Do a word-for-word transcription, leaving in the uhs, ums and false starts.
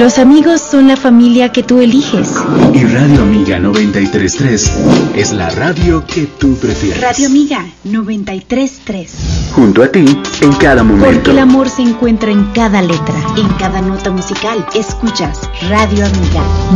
Los amigos son la familia que tú eliges. Y Radio Amiga noventa y tres punto tres es la radio que tú prefieres. Radio Amiga noventa y tres punto tres. Junto a ti, en cada momento. Porque el amor se encuentra en cada letra, en cada nota musical. Escuchas Radio Amiga.